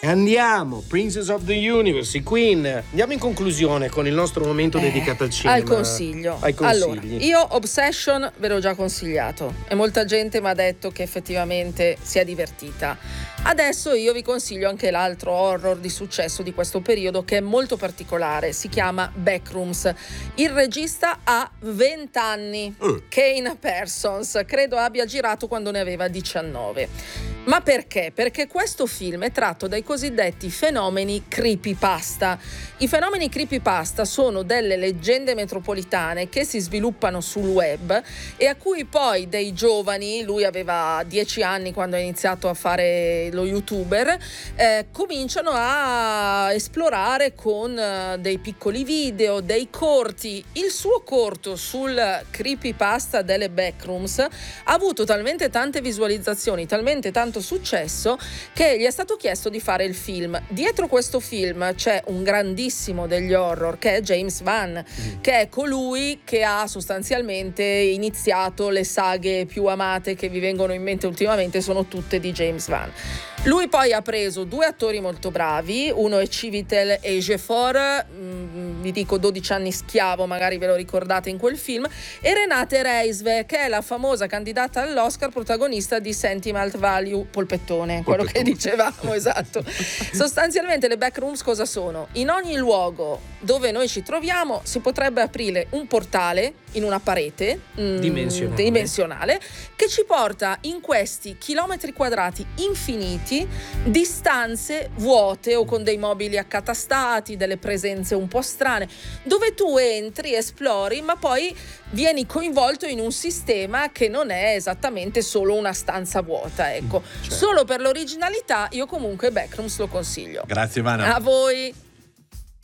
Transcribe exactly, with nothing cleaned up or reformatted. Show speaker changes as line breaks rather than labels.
Andiamo, Princess of the Universe, Queen. Andiamo in conclusione con il nostro momento eh, dedicato al cinema.
Al consiglio.
Ai consigli.
Allora, io Obsession ve l'ho già consigliato e molta gente mi ha detto che effettivamente si è divertita. Adesso io vi consiglio anche l'altro horror di successo di questo periodo, che è molto particolare, si chiama Backrooms. Il regista ha venti anni, uh. Kane Parsons, credo abbia girato quando ne aveva diciannove. Ma perché? Perché questo film è tratto dai cosiddetti fenomeni creepypasta. I fenomeni creepypasta sono delle leggende metropolitane che si sviluppano sul web e a cui poi dei giovani, lui aveva dieci anni quando ha iniziato a fare lo youtuber, eh, cominciano a esplorare con eh, dei piccoli video, dei corti. Il suo corto sul creepypasta delle Backrooms ha avuto talmente tante visualizzazioni, talmente tanto successo, che gli è stato chiesto di fare il film. Dietro questo film c'è un grandissimo degli horror che è James Wan, mm. che è colui che ha sostanzialmente iniziato le saghe più amate che vi vengono in mente ultimamente, sono tutte di James Wan. Lui poi ha preso due attori molto bravi, uno è Chiwetel Ejiofor, mm, vi dico dodici anni schiavo, magari ve lo ricordate in quel film, e Renate Reinsve, che è la famosa candidata all'Oscar protagonista di Sentimental Value, polpettone, quello polpettone. Che dicevamo, esatto. Sostanzialmente le Backrooms cosa sono? In ogni luogo dove noi ci troviamo si potrebbe aprire un portale in una parete mm,
dimensionale.
dimensionale che ci porta in questi chilometri quadrati infiniti di stanze vuote o con dei mobili accatastati, delle presenze un po' strane, dove tu entri, esplori, ma poi vieni coinvolto in un sistema che non è esattamente solo una stanza vuota, ecco. Certo. Solo per l'originalità io comunque Backrooms lo consiglio.
Grazie Ivana.
A voi.